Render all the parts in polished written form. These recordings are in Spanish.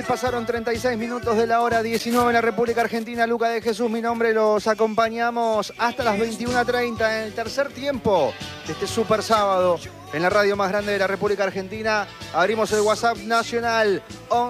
Pasaron 36 minutos de la hora 19 en la República Argentina. Luca de Jesús, mi nombre, los acompañamos hasta las 21:30 en el tercer tiempo de este super sábado en la radio más grande de la República Argentina. Abrimos el WhatsApp nacional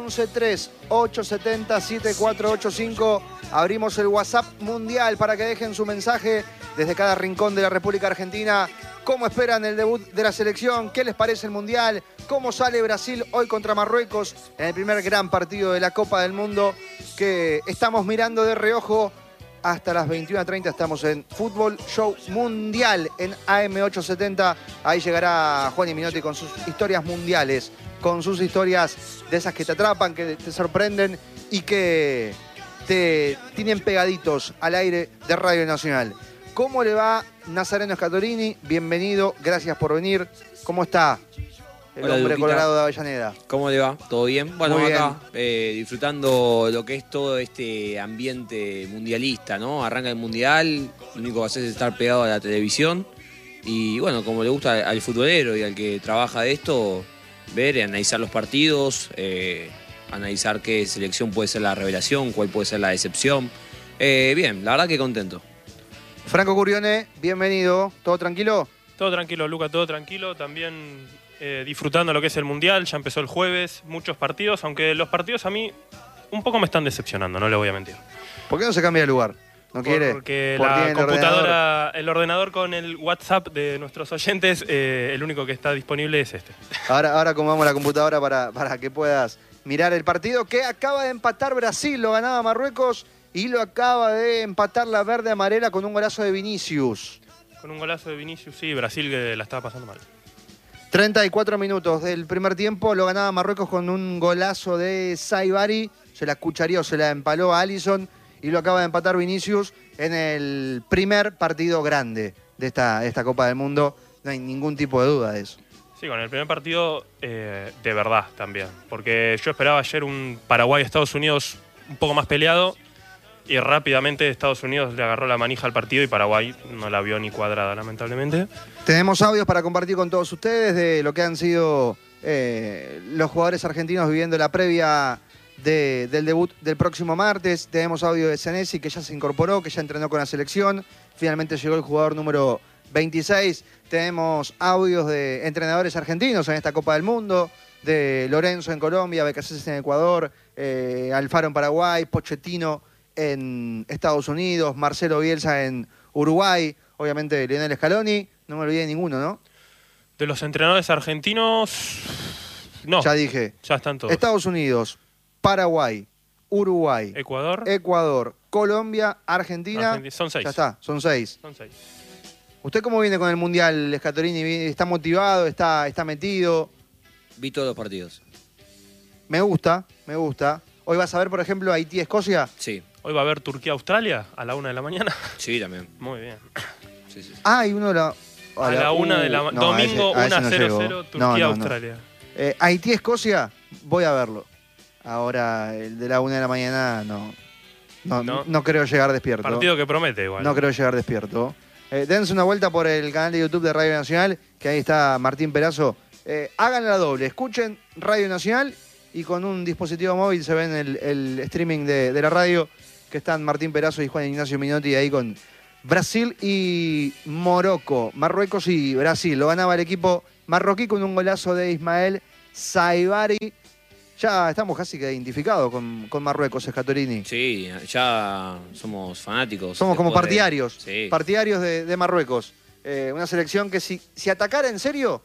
1138707485. Abrimos el WhatsApp mundial para que dejen su mensaje desde cada rincón de la República Argentina. ¿Cómo esperan el debut de la selección? ¿Qué les parece el Mundial? ¿Cómo sale Brasil hoy contra Marruecos en el primer gran partido de la Copa del Mundo que estamos mirando de reojo? Hasta las 21:30 estamos en Fútbol Show Mundial en AM870. Ahí llegará Juan y Minotti con sus historias mundiales, con sus historias de esas que te atrapan, que te sorprenden y que te tienen pegaditos al aire de Radio Nacional. ¿Cómo le va Nazareno Scatorini? Bienvenido, gracias por venir. ¿Cómo está el Hola, hombre Luquita. colorado de Avellaneda? ¿Cómo le va? ¿Todo bien? Bueno, Muy acá disfrutando lo que es todo este ambiente mundialista, ¿no? Arranca el Mundial, lo único que haces es estar pegado a la televisión y bueno, como le gusta al futbolero y al que trabaja de esto, ver y analizar los partidos, analizar qué selección puede ser la revelación, cuál puede ser la decepción. Bien, la verdad que contento. Franco Curione, bienvenido. ¿Todo tranquilo? Todo tranquilo, Luca, todo tranquilo. También disfrutando lo que es el Mundial. Ya empezó el jueves, muchos partidos, aunque los partidos a mí un poco me están decepcionando, no le voy a mentir. ¿Por qué no se cambia de lugar? ¿No quiere? Porque ¿Por la tiene el computadora, el ordenador con el WhatsApp de nuestros oyentes, el único que está disponible es este. Ahora acomodamos la computadora para que puedas mirar el partido que acaba de empatar Brasil. Lo ganaba Marruecos y lo acaba de empatar la verde amarela con un golazo de Vinicius. Con un golazo de Vinicius, sí, Brasil que la estaba pasando mal. 34 minutos del primer tiempo, lo ganaba Marruecos con un golazo de Saibari. Se la cuchareó, se la empaló a Alisson y lo acaba de empatar Vinicius en el primer partido grande de esta Copa del Mundo. No hay ningún tipo de duda de eso. Sí, con el primer partido de verdad también. Porque yo esperaba ayer un Paraguay-Estados Unidos un poco más peleado. Y rápidamente Estados Unidos le agarró la manija al partido y Paraguay no la vio ni cuadrada, lamentablemente. Tenemos audios para compartir con todos ustedes de lo que han sido los jugadores argentinos viviendo la previa del debut del próximo martes. Tenemos audio de Senesi, que ya se incorporó, que ya entrenó con la selección. Finalmente llegó el jugador número 26. Tenemos audios de entrenadores argentinos en esta Copa del Mundo, de Lorenzo en Colombia, Becasese en Ecuador, Alfaro en Paraguay, Pochettino en Estados Unidos, Marcelo Bielsa en Uruguay, obviamente Lionel Scaloni, no me olvidé de ninguno, ¿no? De los entrenadores argentinos, no. Ya dije. Ya están todos. Estados Unidos, Paraguay, Uruguay, Ecuador, Colombia, Argentina. Son 6. Ya está, son 6. Son 6. ¿Usted cómo viene con el Mundial, Scatorini? ¿Está motivado? ¿Está metido? Vi todos los partidos. Me gusta. Hoy vas a ver, por ejemplo, Haití-Escocia. Sí. Hoy va a haber Turquía-Australia a la 1 de la mañana. Sí, también. Muy bien. Sí. Ah, y uno de la... A la 1 de la no, domingo, a ese no 1-0-0, llego. Turquía-Australia. Haití-Escocia, voy a verlo. Ahora, el de la 1 de la mañana, no creo llegar despierto. Partido que promete igual. No creo llegar despierto. Dense una vuelta por el canal de YouTube de Radio Nacional, que ahí está Martín Perazo. Hagan la doble, escuchen Radio Nacional y con un dispositivo móvil se ven el streaming de la radio, que están Martín Perazo y Juan Ignacio Minotti ahí con Brasil y Marruecos y Brasil. Lo ganaba el equipo marroquí con un golazo de Ismael Saibari. Ya estamos casi que identificados con Marruecos, Scatorini. Sí, ya somos fanáticos. Somos como partidarios, Sí. partidarios de Marruecos. Una selección que si atacara en serio,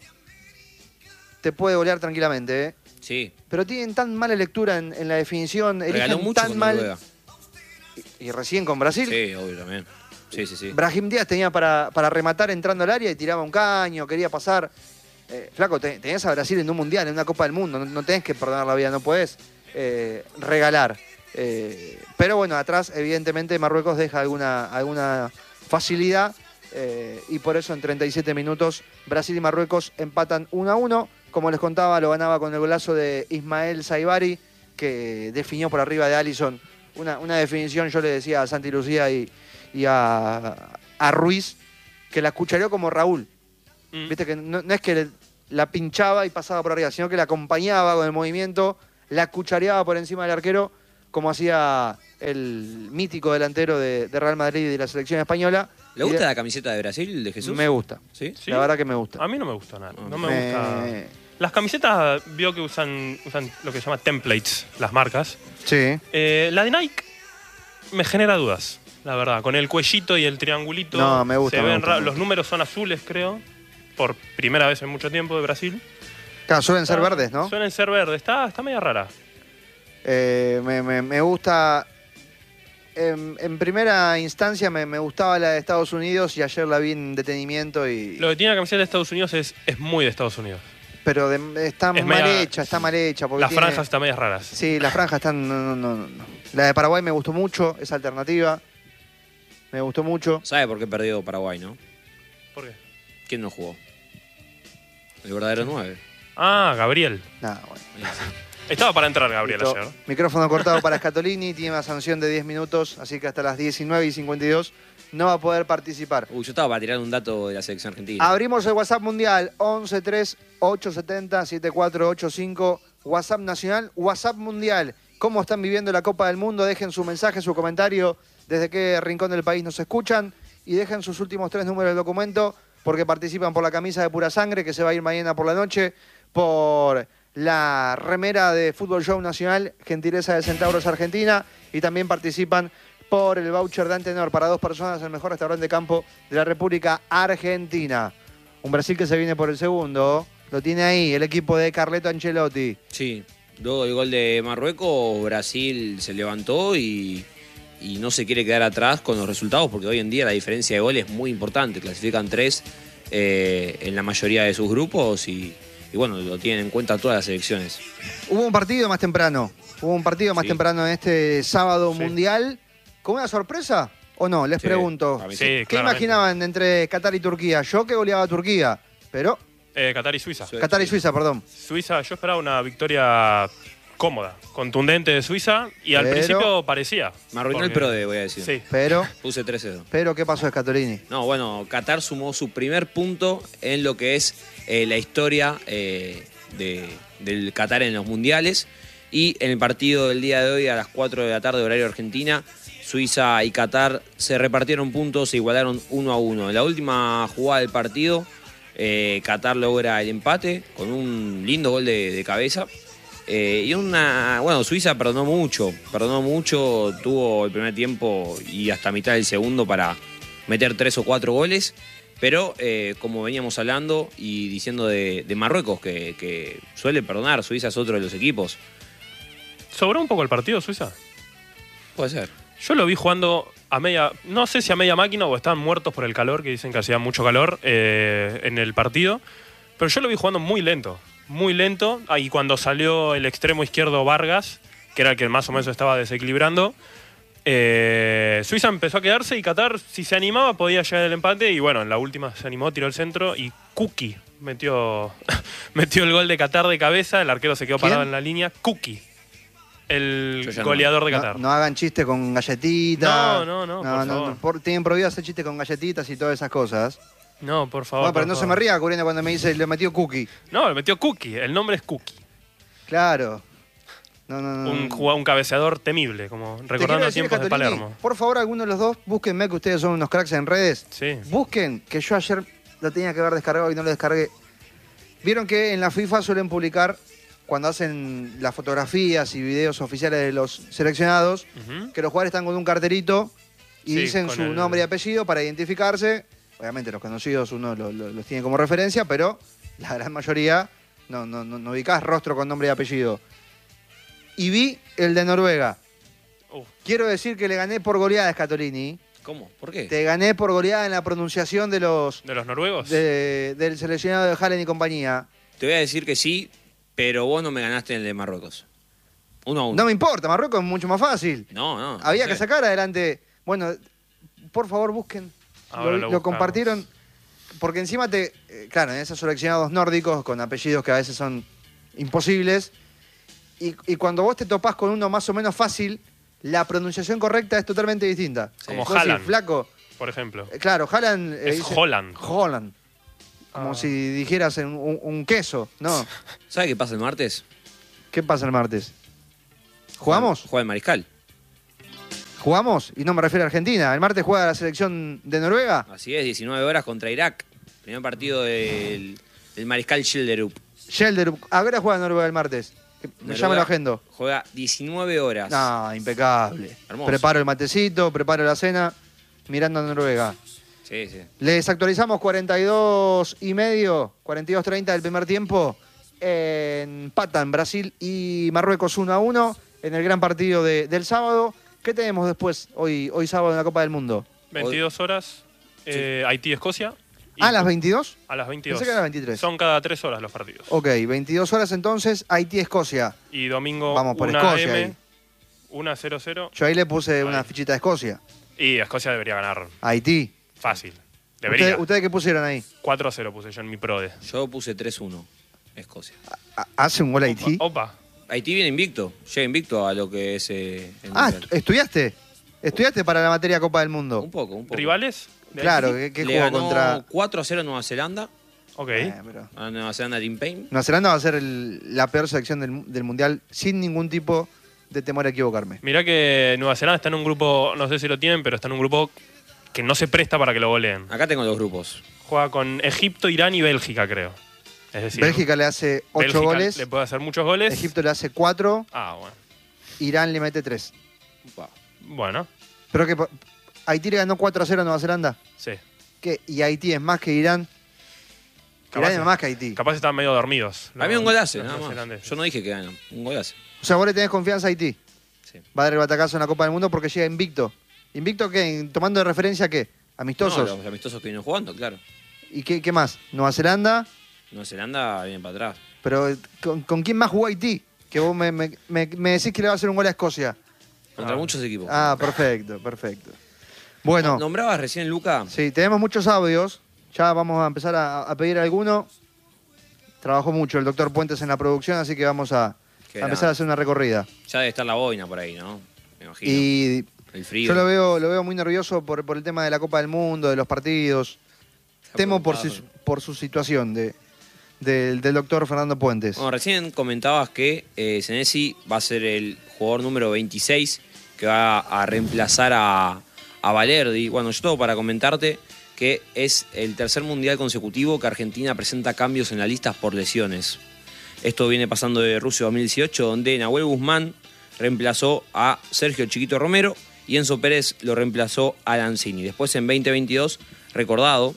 te puede golear tranquilamente, ¿eh? Sí. Pero tienen tan mala lectura en la definición, Regaló eligen mucho tan con mal. Noruega. Y recién con Brasil, Sí, obvio también. Sí. Brahim Díaz tenía para rematar entrando al área y tiraba un caño, quería pasar. Flaco, tenías a Brasil en un mundial, en una Copa del Mundo, no tenés que perdonar la vida, no podés regalar. Pero bueno, atrás evidentemente Marruecos deja alguna facilidad y por eso en 37 minutos Brasil y Marruecos empatan 1-1. Como les contaba, lo ganaba con el golazo de Ismael Saibari, que definió por arriba de Alisson. Una definición, yo le decía a Santi Lucía y a Ruiz, que la cuchareó como Raúl. Viste que no es que la pinchaba y pasaba por arriba, sino que la acompañaba con el movimiento la cuchareaba por encima del arquero, como hacía el mítico delantero de Real Madrid y de la selección española. ¿Le gusta la camiseta de Brasil, de Jesús? Me gusta. ¿Sí? ¿Sí? La verdad que me gusta. A mí no me gusta nada. No me gusta. Las camisetas vio que usan lo que se llama templates, las marcas. Sí. La de Nike me genera dudas, la verdad. Con el cuellito y el triangulito. No, me gusta. Se me ven gusta. los números son azules, creo. Por primera vez en mucho tiempo de Brasil. Claro, suelen ser verdes, ¿no? Suelen ser verdes. Está media rara. Me gusta. En primera instancia me gustaba la de Estados Unidos y ayer la vi en detenimiento y. Lo que tiene la camiseta de Estados Unidos es muy de Estados Unidos. Pero está Es mal media- hecha, está mal hecha. Porque Las tiene- franjas están medias raras. Sí, las franjas están. No. La de Paraguay me gustó mucho, esa alternativa. Me gustó mucho. ¿Sabe por qué perdió Paraguay, no? ¿Por qué? ¿Quién no jugó? El verdadero 9. Ah, Gabriel. Nada, bueno. Estaba para entrar Gabriel Listo. ayer. Micrófono cortado para Scatolini, tiene una sanción de 10 minutos, así que hasta las 19:52 no va a poder participar. Yo estaba para tirar un dato de la selección argentina. Abrimos el WhatsApp mundial 1138707485, WhatsApp nacional, WhatsApp mundial. ¿Cómo están viviendo la Copa del Mundo? Dejen su mensaje, su comentario, desde qué rincón del país nos escuchan y dejen sus últimos 3 números del documento porque participan por la camisa de Pura Sangre que se va a ir mañana por la noche, por la remera de Fútbol Show Nacional, gentileza de Centauros Argentina, y también participan por el voucher de Antenor para 2 personas, el mejor restaurante de campo de la República Argentina. Un Brasil que se viene por el segundo, lo tiene ahí el equipo de Carleto Ancelotti. Sí, luego del gol de Marruecos, Brasil se levantó y no se quiere quedar atrás con los resultados porque hoy en día la diferencia de goles es muy importante. Clasifican 3 en la mayoría de sus grupos y bueno, lo tienen en cuenta todas las selecciones. Hubo un partido más temprano, Sí. en este sábado Sí. mundial, ¿con una sorpresa o no? Les Sí, pregunto. a mí Sí, ¿Qué claramente. imaginaban entre Qatar y Turquía? Yo que goleaba a Turquía, pero... Qatar y Suiza. Sí. Qatar y Suiza, perdón. Suiza, yo esperaba una victoria cómoda, contundente de Suiza y al Pero- principio parecía. Me arruinó el Porque- PRODE, voy a decir. Sí. Pero, Puse 13-2. ¿qué pasó, Scatolini? No, bueno, Qatar sumó su primer punto en lo que es la historia del Qatar en los mundiales. Y en el partido del día de hoy, a las 4 de la tarde, horario Argentina, Suiza y Qatar se repartieron puntos, se igualaron 1-1. En la última jugada del partido, Qatar logra el empate con un lindo gol de cabeza. Bueno, Suiza perdonó mucho, tuvo el primer tiempo y hasta mitad del segundo para meter 3 o 4 goles, pero como veníamos hablando y diciendo de Marruecos, que suele perdonar, Suiza es otro de los equipos. ¿Sobró un poco el partido Suiza? Puede ser. Yo lo vi jugando a media, no sé si a media máquina o estaban muertos por el calor, que dicen que hacía mucho calor en el partido, pero yo lo vi jugando muy lento. Y cuando salió el extremo izquierdo Vargas, que era el que más o menos estaba desequilibrando, Suiza empezó a quedarse y Qatar, si se animaba, podía llegar al empate. Y bueno, en la última se animó, tiró el centro y Kuki metió el gol de Qatar de cabeza. El arquero se quedó ¿Quién? parado en la línea. Kuki, el Yo ya goleador de No, Qatar. no hagan chiste con galletitas. No, por favor. Tienen prohibido hacer chiste con galletitas y todas esas cosas. No, por favor. Bueno, pero por no se favor. me ría cubriendo cuando me dice le metió cookie. No, le metió Kuki. El nombre es Kuki. Claro. No. Un cabeceador temible, como Te quiero recordando decir, tiempos de Scatolini, Palermo. por favor, alguno de los dos, búsquenme que ustedes son unos cracks en redes. Sí. Busquen, que yo ayer lo tenía que haber descargado y no lo descargué. Vieron que en la FIFA suelen publicar, cuando hacen las fotografías y videos oficiales de los seleccionados, Ujú. que los jugadores están con un carterito y Sí, dicen con su el- nombre y apellido para identificarse. Obviamente los conocidos uno los tiene como referencia, pero la gran mayoría no ubicás rostro con nombre y apellido. Y vi el de Noruega. Quiero decir que le gané por goleada a Scatolini. ¿Cómo? ¿Por qué? Te gané por goleada en la pronunciación de los ¿De los noruegos? del seleccionado de Haaland y compañía. Te voy a decir que sí, pero vos no me ganaste en el de Marruecos. 1-1. No me importa, Marruecos es mucho más fácil. No. Había no que sé. sacar adelante. Bueno, por favor, busquen. Ahora Lo lo buscamos. compartieron. Porque encima claro, en esos seleccionados nórdicos con apellidos que a veces son imposibles. Y cuando vos te topás con uno más o menos fácil, la pronunciación correcta es totalmente distinta. Como Vos decís, Haaland. flaco. Por ejemplo. Claro, Haaland. Es Holland. Holland. Como Ah. si dijeras un queso. No. ¿Sabes qué pasa el martes? ¿Qué pasa el martes? ¿Jugamos? Juega el Mariscal. ¿Jugamos? Y no me refiero a Argentina. El martes juega la selección de Noruega. Así es, 19 horas contra Irak. Primer partido del Mariscal Schjelderup. Schjelderup. ¿A qué hora juega Noruega el martes? Ya me lo agendo. Juega 19 horas. No, impecable. Hermoso. Preparo el matecito, preparo la cena, mirando a Noruega. Sí, sí. Les actualizamos 42:30 del primer tiempo. Empatan Brasil y Marruecos 1-1 en el gran partido del sábado. ¿Qué tenemos después, hoy sábado en la Copa del Mundo? 22 horas, Haití-Escocia. ¿A las 22? A las 22. Pensé que era 23. Son cada 3 horas los partidos. Ok, 22 horas entonces, Haití-Escocia. Y domingo, Vamos por 1 Escocia AM, ahí. 1-0-0. Yo ahí le puse una Ahí. fichita de Escocia. Y Escocia debería ganar Haití. fácil. Debería. ¿Ustedes qué pusieron ahí? 4-0 puse yo en mi prode. Yo puse 3-1, Escocia. ¿Hace un gol Haití? Opa. Haití viene invicto, llega invicto a lo que es el Ah, Mundial. ¿estudiaste? ¿Estudiaste para la materia Copa del Mundo? Un poco. ¿Rivales? de Claro, Haití? ¿qué Le jugó ganó contra...? 4-0 a Nueva Zelanda. Ok. Pero... A Nueva Zelanda Team Payne. Nueva Zelanda va a ser la peor selección del Mundial sin ningún tipo de temor a equivocarme. Mirá que Nueva Zelanda está en un grupo, no sé si lo tienen, pero está en un grupo que no se presta para que lo goleen. Acá tengo los grupos. Juega con Egipto, Irán y Bélgica, creo. Es decir, Bélgica le hace 8 Bélgica goles, le puede hacer muchos goles. Egipto le hace 4, Ah, bueno. Irán le mete 3. Upa. Bueno, Pero que Haití le ganó 4-0 a Nueva Zelanda. sí. ¿Qué? ¿Y Haití es más que Irán? Capaz, Irán es más que Haití. capaz están medio dormidos. A mí un golazo, los nada más. neozelandeses. Yo no dije que ganan, un golazo. O sea, vos le tenés confianza a Haití. Sí. Va a dar el batacazo en la Copa del Mundo porque llega invicto. ¿Invicto qué? ¿Tomando de referencia qué? ¿Amistosos? No, los amistosos que vienen jugando, claro. ¿Y qué más? ¿Nueva Zelanda? Nueva Zelanda viene para atrás. Pero ¿con quién más jugó Haití? Que vos me decís que le va a hacer un gol a Escocia. Contra Ah. muchos equipos. Ah, perfecto. Bueno, Nombrabas recién, Luca. sí, tenemos muchos audios. Ya vamos a empezar a pedir alguno. Trabajó mucho el doctor Puentes en la producción, así que vamos a Qué empezar a grande. hacer una recorrida. Ya debe estar la boina por ahí, ¿no? Me imagino. Y El frío. yo lo veo muy nervioso por el tema de la Copa del Mundo, de los partidos. Está Temo preocupado. por su situación del doctor Fernando Puentes. Bueno, recién comentabas que Senesi va a ser el jugador número 26 que va a reemplazar a Valerdi. Bueno, yo tengo para comentarte que es el tercer mundial consecutivo que Argentina presenta cambios en las listas por lesiones. Esto viene pasando de Rusia 2018, donde Nahuel Guzmán reemplazó a Sergio Chiquito Romero y Enzo Pérez lo reemplazó a Lanzini. Después en 2022, recordado,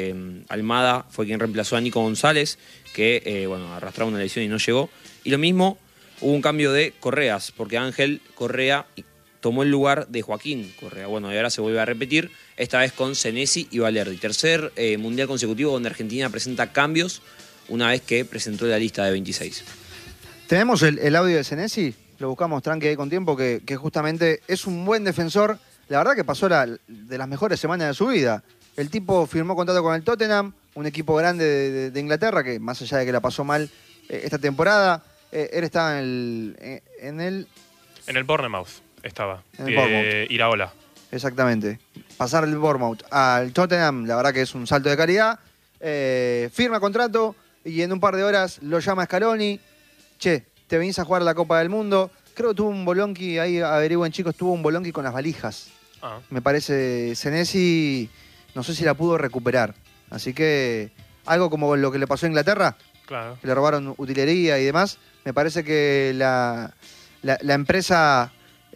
Almada fue quien reemplazó a Nico González, que arrastraba una lesión y no llegó. Y lo mismo, hubo un cambio de Correas, porque Ángel Correa tomó el lugar de Joaquín Correa. Bueno, y ahora se vuelve a repetir, esta vez con Senesi y Valerdi. Tercer mundial consecutivo donde Argentina presenta cambios una vez que presentó la lista de 26. ¿Tenemos el audio de Senesi? Lo buscamos tranqui ahí con tiempo, que justamente es un buen defensor. La verdad que pasó de las mejores semanas de su vida. El tipo firmó contrato con el Tottenham, un equipo grande de Inglaterra, que más allá de que la pasó mal esta temporada, él estaba en el... En el Bournemouth estaba. En el Bournemouth. Iraola. Exactamente. Pasar del Bournemouth al Tottenham, la verdad que es un salto de calidad. Firma contrato y en un par de horas lo llama Scaloni. Che, te venís a jugar la Copa del Mundo. Creo que tuvo un bolonqui, ahí averigüen chicos, tuvo un bolonqui con las valijas. Ah. Me parece, Senesi, no sé si la pudo recuperar. Así que algo como lo que le pasó a Inglaterra, Claro. que le robaron utilería y demás. Me parece que la empresa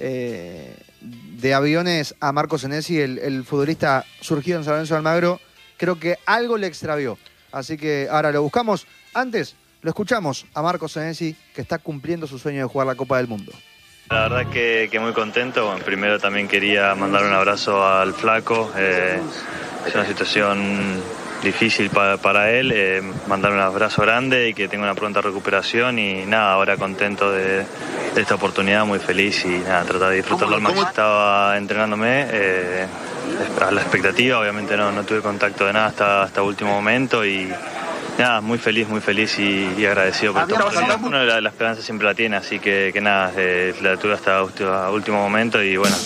de aviones a Marco Senesi, el futbolista surgido en San Lorenzo de Almagro, creo que algo le extravió. Así que ahora lo buscamos. Antes lo escuchamos a Marco Senesi, que está cumpliendo su sueño de jugar la Copa del Mundo. La verdad que muy contento. Bueno, primero también quería mandar un abrazo al Flaco. Es una situación difícil para él. Mandar un abrazo grande y que tenga una pronta recuperación. Y nada, ahora contento de esta oportunidad, muy feliz y nada, tratar de disfrutarlo al máximo. Estaba entrenándome a la expectativa. Obviamente no tuve contacto de nada hasta último momento y nada, muy feliz y agradecido por todo. Uno la esperanza siempre la tiene, así que nada, la tuve hasta último momento y bueno.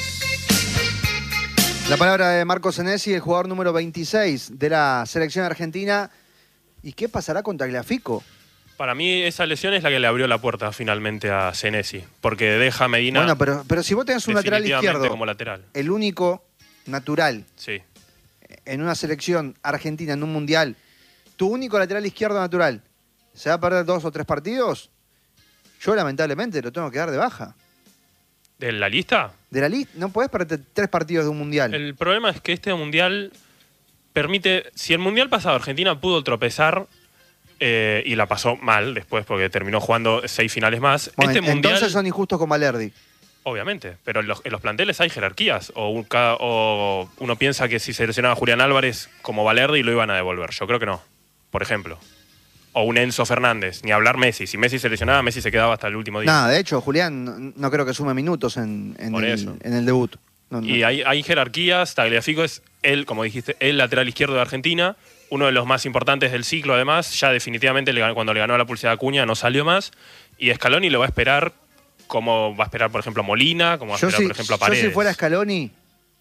La palabra de Marco Senesi, el jugador número 26 de la selección argentina. ¿Y qué pasará contra Tagliafico? Para mí esa lesión es la que le abrió la puerta finalmente a Senesi, porque deja a Medina Bueno, pero si vos tenés un lateral definitivamente izquierdo, como lateral. el único natural Sí. en una selección argentina en un mundial, tu único lateral izquierdo natural, ¿se va a perder 2 o 3 partidos? Yo lamentablemente lo tengo que dar de baja. ¿De la lista? De la lista, no podés perder 3 partidos de un mundial. El problema es que este mundial permite. Si el mundial pasado Argentina pudo tropezar y la pasó mal después porque terminó jugando 6 finales más, Bueno, este mundial. entonces son injustos con Valerdi. Obviamente, pero en los planteles hay jerarquías. O uno piensa que si se lesionaba a Julián Álvarez como Valerdi lo iban a devolver. Yo creo que no, por ejemplo. O un Enzo Fernández, ni hablar Messi. Si Messi se lesionaba, Messi se quedaba hasta el último día. Nada, de hecho, Julián no creo que sume minutos en el debut. No. Y hay jerarquías. Tagliafico es él, como dijiste, el lateral izquierdo de Argentina, uno de los más importantes del ciclo, además. Ya definitivamente cuando le ganó la pulsada a Acuña no salió más. Y Scaloni lo va a esperar como va a esperar, por ejemplo, a Molina, como va a esperar, por ejemplo, a Paredes. Yo si fuera Scaloni,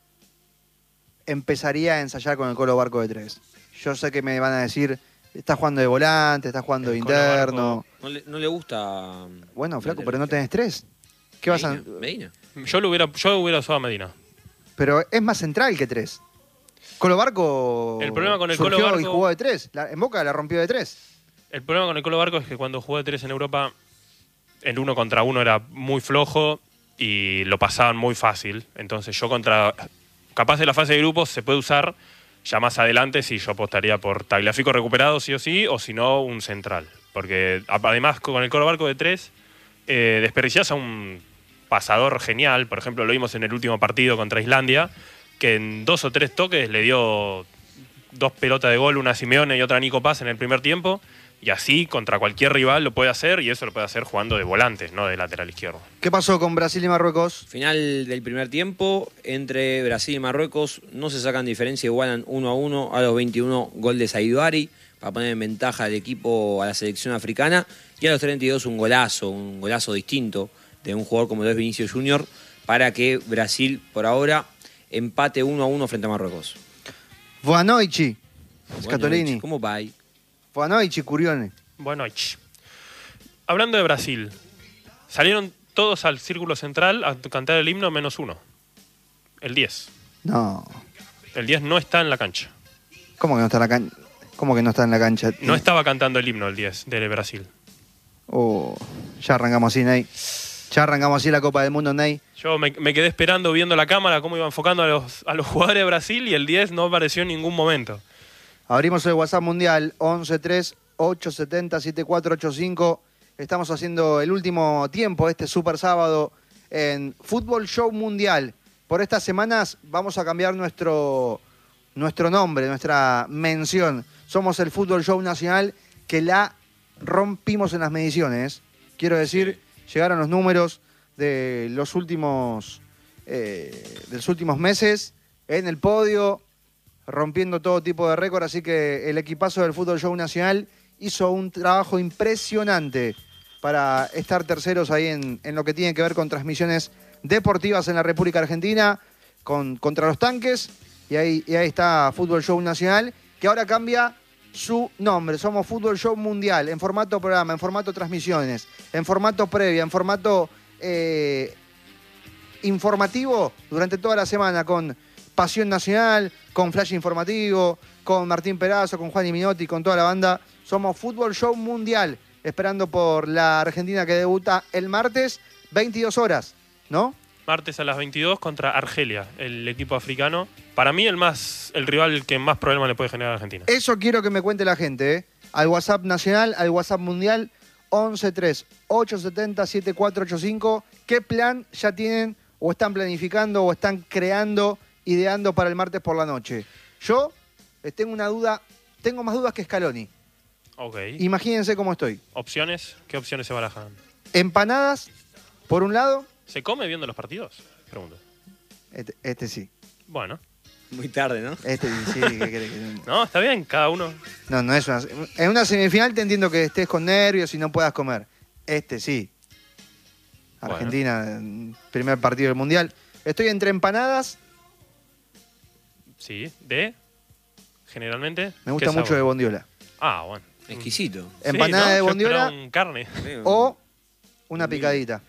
empezaría a ensayar con el Colo Barco de 3. Yo sé que me van a decir, estás jugando de volante, estás jugando de interno. No le gusta. Bueno, flaco, pero no tenés 3. ¿Qué vas a...? Medina. Yo hubiera usado a Medina. Pero es más central que 3. Colo Barco El problema con el surgió Colo Barco- y jugó de 3. En Boca la rompió de 3. El problema con el Colo Barco es que cuando jugó de 3 en Europa, el 1 contra 1 era muy flojo y lo pasaban muy fácil. Entonces capaz de la fase de grupos se puede usar ya más adelante si yo apostaría por Tagliafico recuperado sí o si no un central. Porque además con el Colo Barco de 3 desperdiciás a un pasador genial. Por ejemplo, lo vimos en el último partido contra Islandia, que en 2 o 3 toques le dio 2 pelotas de gol, una a Simeone y otra a Nico Paz en el primer tiempo. Y así contra cualquier rival lo puede hacer, y eso lo puede hacer jugando de volante, no de lateral izquierdo. ¿Qué pasó con Brasil y Marruecos? Final del primer tiempo entre Brasil y Marruecos. No se sacan diferencia, igualan 1-1 a los 21, gol de Saidouari para poner en ventaja al equipo, a la selección africana. Y a los 32 un golazo distinto de un jugador como lo es Vinicius Junior, para que Brasil por ahora empate 1-1 frente a Marruecos. Boa noite, Bueno, Scatolini. ¿cómo va ahí? Boa noite, Curione. Bueno, hablando de Brasil, salieron todos al círculo central a cantar el himno menos uno. El 10. No. El 10 no está en la cancha. ¿Cómo que no está en la cancha? ¿Cómo que no está en la cancha? No estaba cantando el himno el 10 de Brasil. Oh, ya arrancamos así, Ney. Ya arrancamos así la Copa del Mundo, Ney. Yo me quedé esperando, viendo la cámara, cómo iba enfocando a los jugadores de Brasil, y el 10 no apareció en ningún momento. Abrimos el WhatsApp mundial 1138707485. Estamos haciendo el último tiempo, este super sábado, en Fútbol Show Mundial. Por estas semanas vamos a cambiar nuestro nombre, nuestra mención. Somos el Fútbol Show Nacional, que la rompimos en las mediciones. Quiero decir, llegaron los números de los últimos meses en el podio, rompiendo todo tipo de récord, así que el equipazo del Fútbol Show Nacional hizo un trabajo impresionante para estar terceros ahí en lo que tiene que ver con transmisiones deportivas en la República Argentina, contra los tanques, y ahí está Fútbol Show Nacional, que ahora cambia su nombre. Somos Fútbol Show Mundial, en formato programa, en formato transmisiones, en formato previa, en formato informativo durante toda la semana, con Pasión Nacional, con Flash Informativo, con Martín Perazo, con Juan y Minotti, con toda la banda. Somos Fútbol Show Mundial, esperando por la Argentina que debuta el martes, 22 horas, ¿no? Martes a las 22 contra Argelia, el equipo africano. Para mí el rival que más problemas le puede generar a Argentina. Eso quiero que me cuente la gente, ¿eh? Al WhatsApp nacional, al WhatsApp mundial, 113-870-7485. ¿Qué plan ya tienen o están planificando o están creando, ideando para el martes por la noche? Yo tengo una duda, tengo más dudas que Scaloni. Ok. Imagínense cómo estoy. ¿Opciones? ¿Qué opciones se barajan? Empanadas, por un lado. ¿Se come viendo los partidos? Pregunto. Este sí. Bueno. Muy tarde, ¿no? Este sí, ¿qué querés que No, está bien, cada uno. No es una... En una semifinal te entiendo que estés con nervios y no puedas comer. Este sí. Argentina, primer partido del Mundial. Estoy entre empanadas. Sí, generalmente. Me gusta ¿qué mucho sabor? de bondiola. Ah, bueno. Exquisito. Empanada de Yo bondiola esperaba un carne. o una picadita.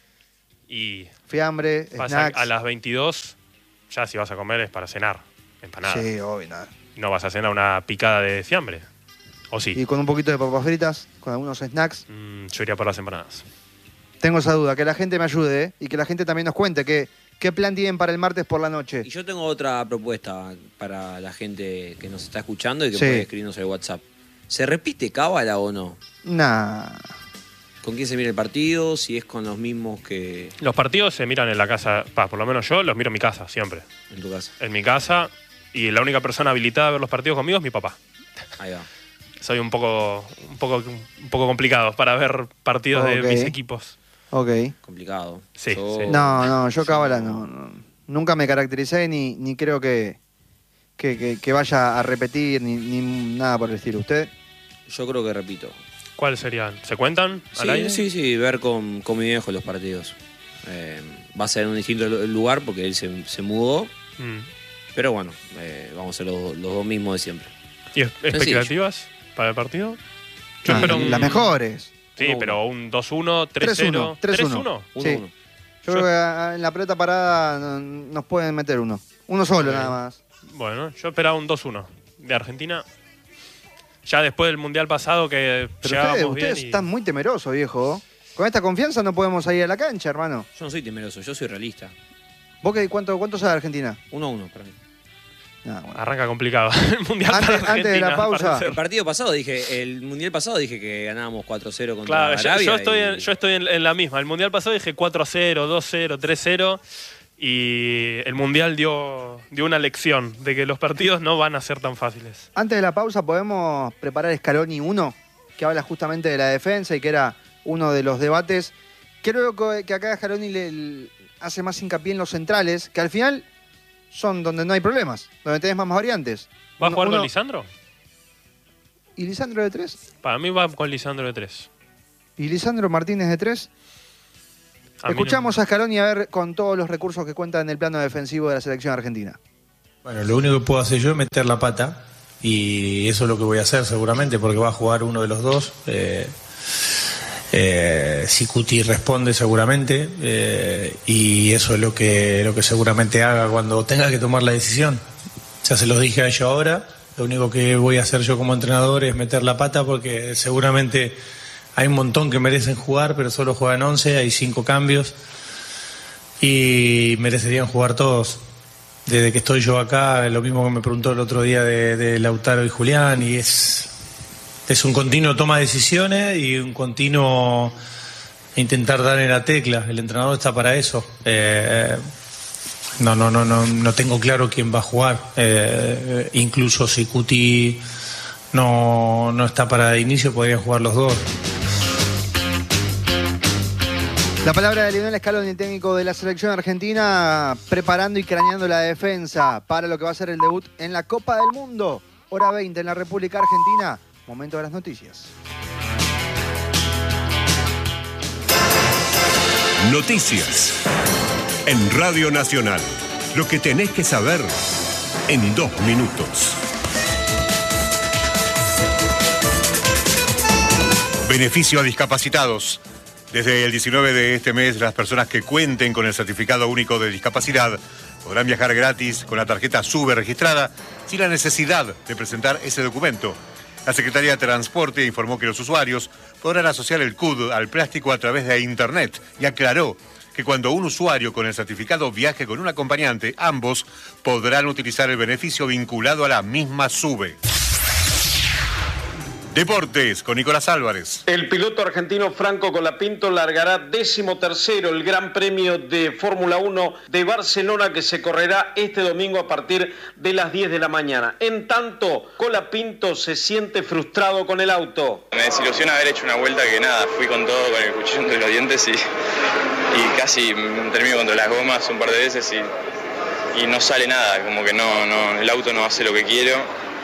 Y Fiambre, pasa snacks. a las 22, ya si vas a comer es para cenar. Empanada. Sí, obvio, nada. No vas a cenar una picada de fiambre. ¿O sí? Y con un poquito de papas fritas, con algunos snacks. Yo iría por las empanadas. Tengo esa duda, que la gente me ayude, ¿eh? Y que la gente también nos cuente qué plan tienen para el martes por la noche. Y yo tengo otra propuesta para la gente que nos está escuchando y que Sí. puede escribirnos en el WhatsApp. ¿Se repite cábala o no? Nah. ¿Con quién se mira el partido? Si es con los mismos que Los partidos se miran en la casa. Por lo menos yo los miro en mi casa, siempre. en tu casa. En mi casa. Y la única persona habilitada a ver los partidos conmigo es mi papá. Ahí va. Soy un poco complicado para ver partidos de Ok. mis equipos. Ok. Complicado. Sí, Yo- sí. No, yo cábala no. Nunca me caractericé ni creo que vaya a repetir ni nada por el estilo. ¿Usted? Yo creo que repito. ¿Cuáles serían? ¿Se cuentan al aire? Sí, ver con mi viejo los partidos. Va a ser en un distinto lugar porque él se mudó. Mm. Pero bueno, vamos a ser los dos mismos de siempre. ¿Y expectativas para el partido? Yo Ah, espero un... las mejores. Sí, 1-1. pero un 2-1, 3-0. 3-1. 1-1. Sí. Yo creo que en la pelota parada nos pueden meter uno. Uno solo Ok. nada más. Bueno, yo esperaba un 2-1 de Argentina. Ya después del Mundial pasado que Pero llegábamos ustedes bien y... están muy temerosos, viejo. Con esta confianza no podemos salir a la cancha, hermano. Yo no soy temeroso, yo soy realista. ¿Vos cuánto sabe Argentina? 1-1 para mí. Nah, bueno. Arranca complicado el Mundial Antes- para antes de Argentina, la pausa. parece. El partido pasado el mundial pasado dije que ganábamos 4-0 contra Claro, Arabia. yo estoy en la misma. El Mundial pasado dije 4-0, 2-0, 3-0 y el Mundial dio una lección de que los partidos no van a ser tan fáciles. Antes de la pausa podemos preparar Scaloni 1, que habla justamente de la defensa y que era uno de los debates. Creo que acá Scaloni le hace más hincapié en los centrales, que al final son donde no hay problemas, donde tenés más variantes. ¿Va a jugar Uno- con Lisandro? ¿Y Lisandro de 3? Para mí va con Lisandro de 3. ¿Y Lisandro Martínez de 3? A mí no- Escuchamos a Scaloni a ver con todos los recursos que cuenta en el plano defensivo de la selección argentina. Bueno, lo único que puedo hacer yo es meter la pata y eso es lo que voy a hacer seguramente porque va a jugar uno de los dos. Si Cuti responde seguramente y eso es lo que seguramente haga cuando tenga que tomar la decisión. Ya se los dije a ellos ahora, lo único que voy a hacer yo como entrenador es meter la pata porque seguramente hay un montón que merecen jugar pero solo juegan 11, hay 5 cambios y merecerían jugar todos. Desde que estoy yo acá, lo mismo que me preguntó el otro día de Lautaro y Julián, y es un continuo toma de decisiones y un continuo intentar dar en la tecla. El entrenador está para eso. No tengo claro quién va a jugar. Incluso si Cuti no está para inicio, podrían jugar los dos. La palabra de Lionel Scaloni, técnico de la selección argentina, preparando y craneando la defensa para lo que va a ser el debut en la Copa del Mundo. Hora 20 en la República Argentina. Momento de las noticias. Noticias. En Radio Nacional. Lo que tenés que saber en 2 minutos. Beneficio a discapacitados. Desde el 19 de este mes, las personas que cuenten con el certificado único de discapacidad podrán viajar gratis con la tarjeta SUBE registrada sin la necesidad de presentar ese documento. La Secretaría de Transporte informó que los usuarios podrán asociar el CUD al plástico a través de Internet y aclaró que cuando un usuario con el certificado viaje con un acompañante, ambos podrán utilizar el beneficio vinculado a la misma SUBE. Deportes con Nicolás Álvarez. El piloto argentino Franco Colapinto largará 13º el Gran Premio de Fórmula 1 de Barcelona que se correrá este domingo a partir de las 10 de la mañana. En tanto, Colapinto se siente frustrado con el auto. Me desilusiona haber hecho una vuelta que nada, fui con todo, con el cuchillo entre los dientes y casi termino contra las gomas un par de veces y no sale nada, como que el auto no hace lo que quiero.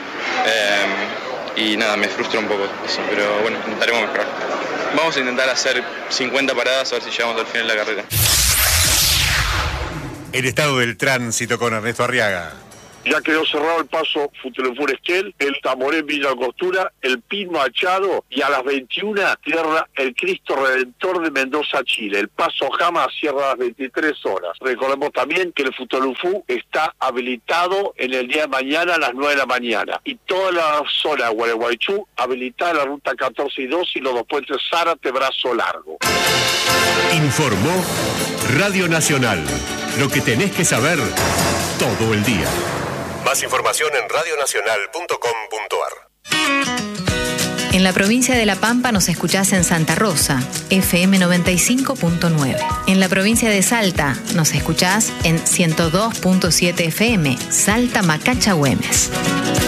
Y nada, me frustra un poco eso, pero bueno, intentaremos mejorar. Vamos a intentar hacer 50 paradas a ver si llegamos al final de la carrera. El estado del tránsito con Ernesto Arriaga. Ya quedó cerrado el paso Futulefú Esquel, el Tamoré Villa Costura, el Pin Machado y a las 21 cierra el Cristo Redentor de Mendoza, Chile. El paso Jama cierra a las 23 horas. Recordemos también que el Futulefú está habilitado en el día de mañana a las 9 de la mañana. Y toda la zona de Gualeguaychú habilitada en la ruta 14 y 2 y los dos puentes Zárate, Brazo Largo. Informó Radio Nacional. Lo que tenés que saber todo el día. Más información en radionacional.com.ar. En la provincia de La Pampa nos escuchás en Santa Rosa, FM 95.9. En la provincia de Salta nos escuchás en 102.7 FM, Salta Macacha Güemes.